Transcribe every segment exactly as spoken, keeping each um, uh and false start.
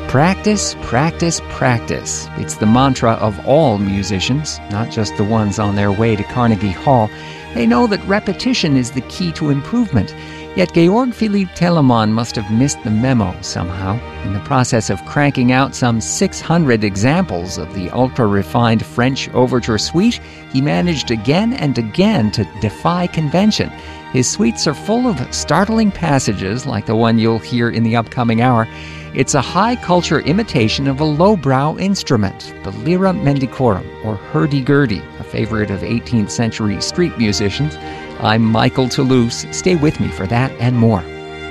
Practice, practice, practice. It's the mantra of all musicians, not just the ones on their way to Carnegie Hall. They know that repetition is the key to improvement. Yet Georg Philipp Telemann must have missed the memo somehow. In the process of cranking out some six hundred examples of the ultra-refined French Overture Suite, he managed again and again to defy convention. His suites are full of startling passages like the one you'll hear in the upcoming hour. It's a high-culture imitation of a lowbrow instrument, the lyra mendicorum, or hurdy-gurdy, a favorite of eighteenth century street musicians. I'm Michael Toulouse. Stay with me for that and more.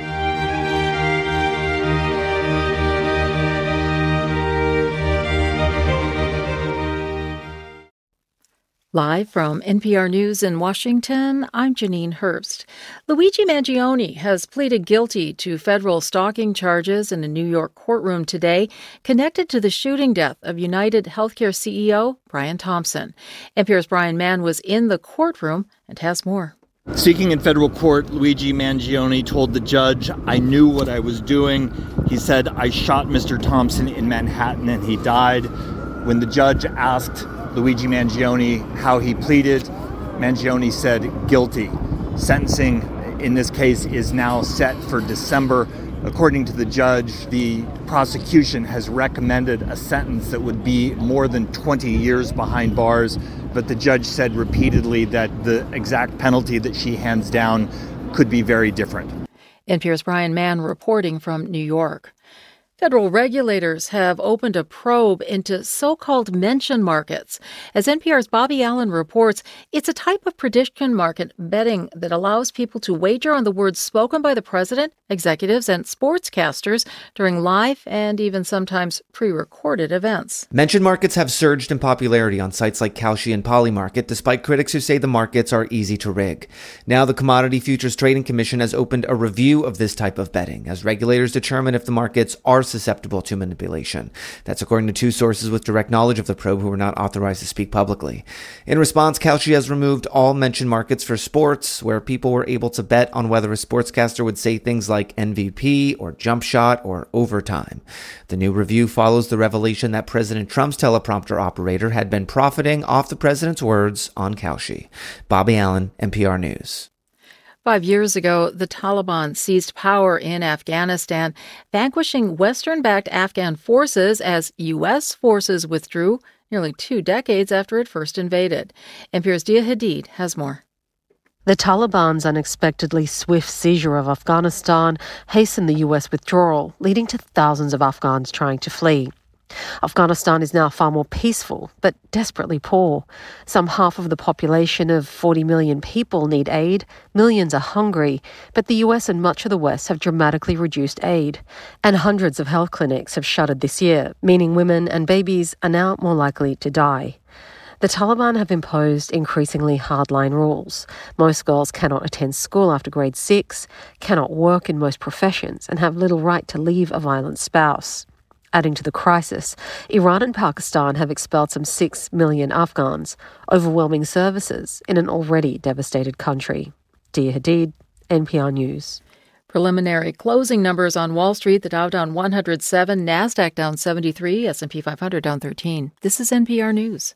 Live from N P R News in Washington, I'm Janine Herbst. Luigi Mangione has pleaded guilty to federal stalking charges in a New York courtroom today, connected to the shooting death of United Healthcare C E O Brian Thompson. N P R's Brian Mann was in the courtroom and has more. Speaking in federal court, Luigi Mangione told the judge, "I knew what I was doing." He said, "I shot Mister Thompson in Manhattan and he died." When the judge asked Luigi Mangione how he pleaded, Mangione said guilty. Sentencing in this case is now set for December. According to the judge, the prosecution has recommended a sentence that would be more than twenty years behind bars, but the judge said repeatedly that the exact penalty that she hands down could be very different. N P R's Brian Mann reporting from New York. Federal regulators have opened a probe into so-called mention markets. As N P R's Bobby Allen reports, it's a type of prediction market betting that allows people to wager on the words spoken by the president, executives, and sportscasters during live and even sometimes pre-recorded events. Mention markets have surged in popularity on sites like Kalshi and Polymarket, despite critics who say the markets are easy to rig. Now the Commodity Futures Trading Commission has opened a review of this type of betting, as regulators determine if the markets are susceptible to manipulation. That's according to two sources with direct knowledge of the probe who were not authorized to speak publicly. In response, Kalshi has removed all mention markets for sports, where people were able to bet on whether a sportscaster would say things like M V P or jump shot or overtime. The new review follows the revelation that President Trump's teleprompter operator had been profiting off the president's words on Kalshi. Bobby Allen, N P R News. Five years ago, the Taliban seized power in Afghanistan, vanquishing Western-backed Afghan forces as U S forces withdrew nearly two decades after it first invaded. N P R's Dia Hadid has more. The Taliban's unexpectedly swift seizure of Afghanistan hastened the U S withdrawal, leading to thousands of Afghans trying to flee. Afghanistan is now far more peaceful, but desperately poor. Some half of the population of forty million people need aid. Millions are hungry, but the U S and much of the West have dramatically reduced aid. And hundreds of health clinics have shuttered this year, meaning women and babies are now more likely to die. The Taliban have imposed increasingly hardline rules. Most girls cannot attend school after grade six, cannot work in most professions, and have little right to leave a violent spouse. Adding to the crisis, Iran and Pakistan have expelled some six million Afghans, overwhelming services in an already devastated country. Dia Hadid, N P R News. Preliminary closing numbers on Wall Street: the Dow down one hundred seven, NASDAQ down seventy-three, S and P five hundred down thirteen. This is N P R News.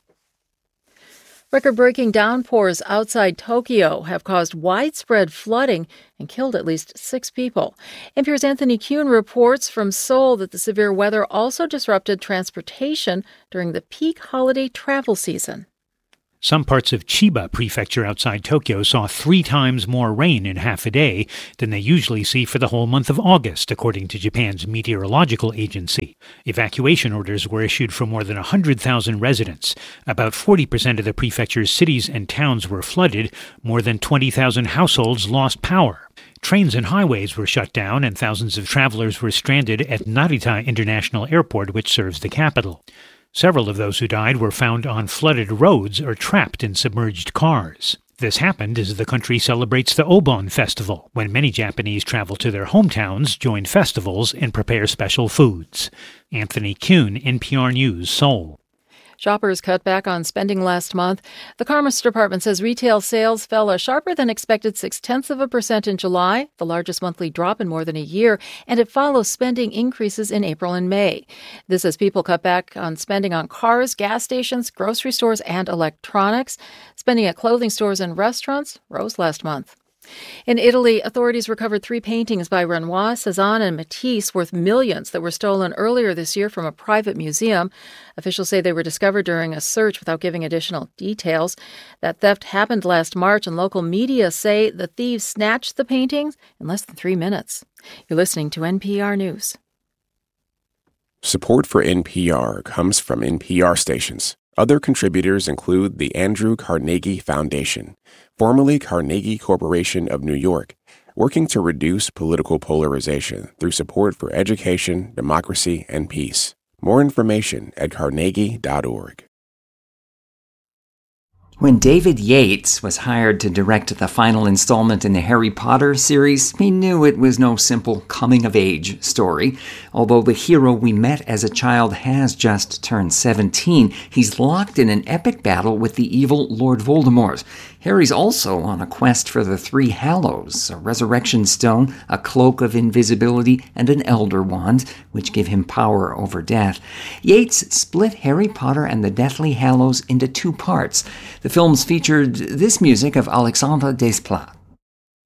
Record-breaking downpours outside Tokyo have caused widespread flooding and killed at least six people. N P R's Anthony Kuhn reports from Seoul that the severe weather also disrupted transportation during the peak holiday travel season. Some parts of Chiba Prefecture outside Tokyo saw three times more rain in half a day than they usually see for the whole month of August, according to Japan's meteorological agency. Evacuation orders were issued for more than one hundred thousand residents. About forty percent of the prefecture's cities and towns were flooded. More than twenty thousand households lost power. Trains and highways were shut down, and thousands of travelers were stranded at Narita International Airport, which serves the capital. Several of those who died were found on flooded roads or trapped in submerged cars. This happened as the country celebrates the Obon Festival, when many Japanese travel to their hometowns, join festivals, and prepare special foods. Anthony Kuhn, N P R News, Seoul. Shoppers cut back on spending last month. The Commerce Department says retail sales fell a sharper than expected six-tenths of a percent in July, the largest monthly drop in more than a year, and it follows spending increases in April and May. This as people cut back on spending on cars, gas stations, grocery stores, and electronics. Spending at clothing stores and restaurants rose last month. In Italy, authorities recovered three paintings by Renoir, Cezanne, and Matisse worth millions that were stolen earlier this year from a private museum. Officials say they were discovered during a search without giving additional details. That theft happened last March, and local media say the thieves snatched the paintings in less than three minutes. You're listening to N P R News. Support for N P R comes from N P R stations. Other contributors include the Andrew Carnegie Foundation, formerly Carnegie Corporation of New York, working to reduce political polarization through support for education, democracy, and peace. More information at carnegie dot org. When David Yates was hired to direct the final installment in the Harry Potter series, he knew it was no simple coming-of-age story. Although the hero we met as a child has just turned seventeen, he's locked in an epic battle with the evil Lord Voldemort. Harry's also on a quest for the Three Hallows, a resurrection stone, a cloak of invisibility, and an Elder Wand, which give him power over death. Yates split Harry Potter and the Deathly Hallows into two parts. The films featured this music of Alexandre Desplat.